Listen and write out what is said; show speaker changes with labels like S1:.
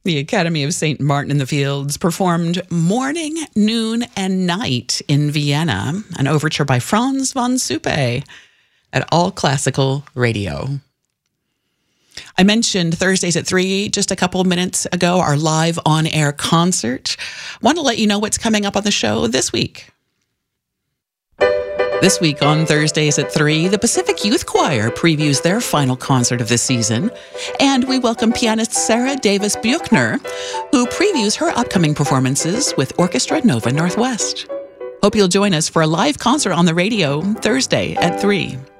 S1: The Academy of St. Martin in the Fields performed Morning, Noon, and Night in Vienna, an overture by Franz von Suppe at All Classical Radio. I mentioned Thursdays at 3 just a couple of minutes ago, our live on-air concert. Want to let you know what's coming up on the show this week. This week on Thursdays at 3, the Pacific Youth Choir previews their final concert of the season, and we welcome pianist Sarah Davis Buchner, who previews her upcoming performances with Orchestra Nova Northwest. Hope you'll join us for a live concert on the radio Thursday at 3.